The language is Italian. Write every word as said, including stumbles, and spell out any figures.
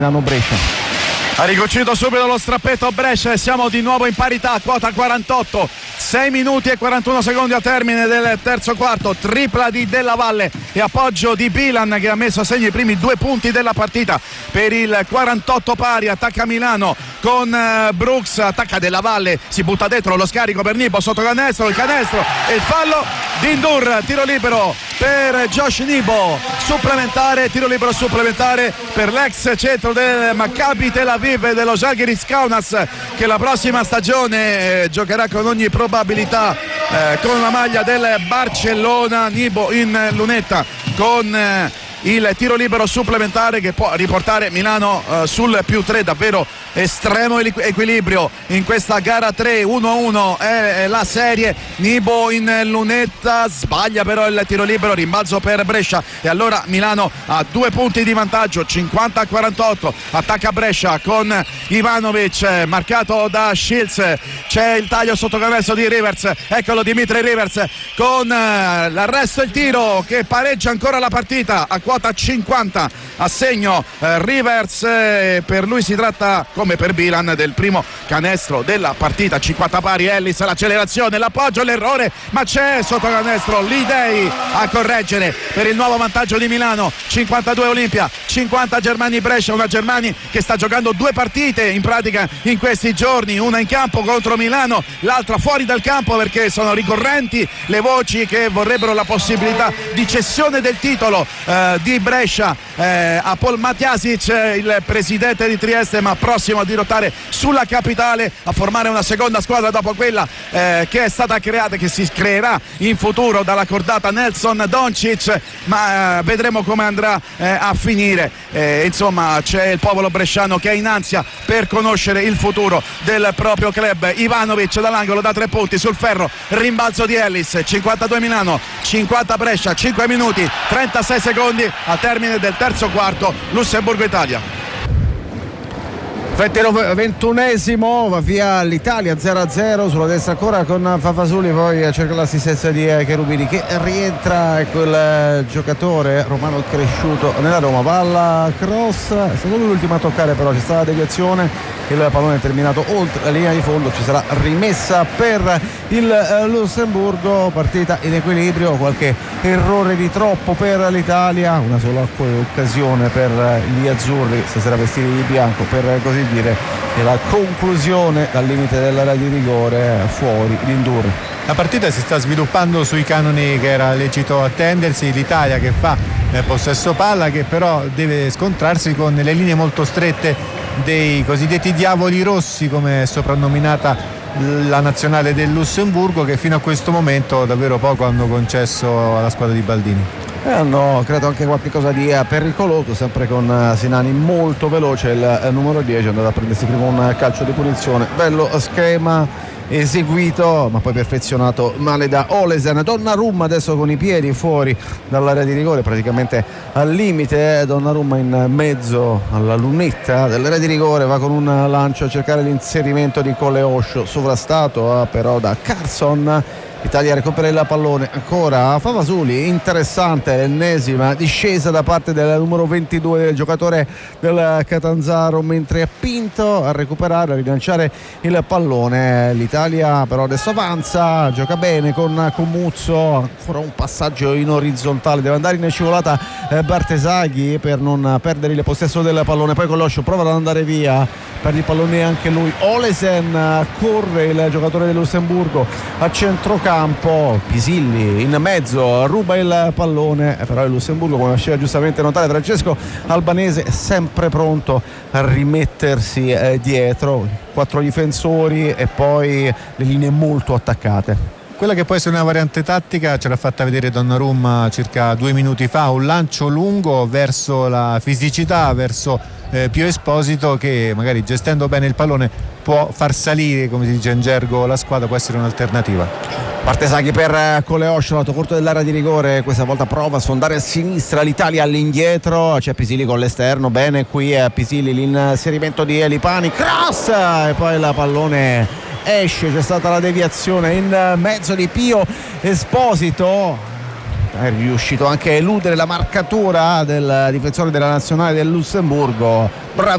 Brescia. Ha ricucito subito lo strappetto Brescia e siamo di nuovo in parità, quota quarantotto, sei minuti e quarantuno secondi a termine del terzo quarto. Tripla di Della Valle e appoggio di Bilan, che ha messo a segno i primi due punti della partita per il quarantotto pari. Attacca Milano con Brooks, attacca Della Valle, si butta dentro lo scarico per Nibo sotto canestro, il canestro e il fallo di Ndur. Tiro libero per Josh Nibo, supplementare, tiro libero supplementare per l'ex centro del Maccabi Tel Aviv e dello Žalgiris Kaunas, che la prossima stagione eh, giocherà con ogni probabilità eh, con la maglia del Barcellona. Nibo in lunetta con eh, il tiro libero supplementare che può riportare Milano eh, sul più tre. Davvero estremo equilibrio in questa gara tre. Uno a uno è la serie. Nibo in lunetta sbaglia però il tiro libero, rimbalzo per Brescia e allora Milano ha due punti di vantaggio, cinquanta a quarantotto. Attacca Brescia con Ivanovic marcato da Shields, c'è il taglio sotto canestro di Rivers, eccolo Dimitri Rivers con l'arresto e il tiro che pareggia ancora la partita a quota cinquanta a segno eh, Rivers. Eh, per lui si tratta, come per Bilan, del primo canestro della partita. cinquanta pari. Ellis, l'accelerazione, l'appoggio, l'errore, ma c'è sotto canestro Lidei a correggere per il nuovo vantaggio di Milano. cinquantadue Olimpia, cinquanta Germani Brescia, una Germani che sta giocando due partite in pratica in questi giorni, una in campo contro Milano, l'altra fuori dal campo, perché sono ricorrenti le voci che vorrebbero la possibilità di cessione del titolo eh, di Brescia eh, a Paul Matjasic, il presidente di Trieste, ma prossimo a dirottare sulla capitale, a formare una seconda squadra dopo quella eh, che è stata creata, che si creerà in futuro dalla cordata Nelson Doncic, ma eh, vedremo come andrà eh, a finire. Eh, insomma, c'è il popolo bresciano che è in ansia per conoscere il futuro del proprio club. Ivanovic dall'angolo da tre punti sul ferro, rimbalzo di Ellis. Cinquantadue Milano, cinquanta Brescia, cinque minuti trentasei secondi a termine del terzo quarto. Lussemburgo-Italia. ventunesimo, va via l'Italia zero a zero, sulla destra ancora con Favasuli, poi cerca l'assistenza di Cherubini che rientra quel giocatore romano cresciuto nella Roma. Palla cross, è stato lui l'ultimo a toccare, però c'è stata la deviazione, il pallone è terminato oltre la linea di fondo, ci sarà rimessa per il Lussemburgo. Partita in equilibrio, qualche errore di troppo per l'Italia, una sola occasione per gli azzurri stasera vestiti di bianco per così dire, e la conclusione dal limite dell'area di rigore fuori di Ndur. La partita si sta sviluppando sui canoni che era lecito attendersi. L'Italia che fa eh, possesso palla, che però deve scontrarsi con le linee molto strette dei cosiddetti diavoli rossi, come è soprannominata la nazionale del Lussemburgo, che fino a questo momento davvero poco hanno concesso alla squadra di Baldini. E hanno creato anche qualcosa di pericoloso, sempre con Sinani molto veloce, il numero dieci è andato a prendersi prima un calcio di punizione. Bello schema eseguito ma poi perfezionato male da Olesen. Donnarumma adesso con i piedi fuori dall'area di rigore, praticamente al limite. Donnarumma in mezzo alla lunetta dell'area di rigore, va con un lancio a cercare l'inserimento di Coleoscio, sovrastato però da Carson. Italia recupera il pallone ancora a Favasuli, interessante l'ennesima discesa da parte del numero ventidue del giocatore del Catanzaro, mentre è Pinto a recuperare, a rilanciare il pallone. L'Italia però adesso avanza, gioca bene con Comuzzo, ancora un passaggio in orizzontale, deve andare in scivolata eh, Bartesaghi per non perdere il possesso del pallone, poi Coloscio prova ad andare via, perde il pallone anche lui. Olesen, corre il giocatore del Lussemburgo a centrocampo, Pisilli in mezzo, ruba il pallone, però il Lussemburgo, come faceva giustamente notare Francesco Albanese, è sempre pronto a rimettersi eh, dietro, quattro difensori e poi le linee molto attaccate. Quella che può essere una variante tattica ce l'ha fatta vedere Donnarumma circa due minuti fa, un lancio lungo verso la fisicità, verso eh, Pio Esposito, che magari gestendo bene il pallone può far salire, come si dice in gergo, la squadra, può essere un'alternativa. Bartesaghi per Coleoscio, lato corto dell'area di rigore, questa volta prova a sfondare a sinistra, l'Italia all'indietro, c'è Pisilli con l'esterno, bene qui a Pisilli l'inserimento di Elipani, cross e poi la pallone esce, c'è stata la deviazione in mezzo di Pio Esposito, è riuscito anche a eludere la marcatura del difensore della nazionale del Lussemburgo. Bravi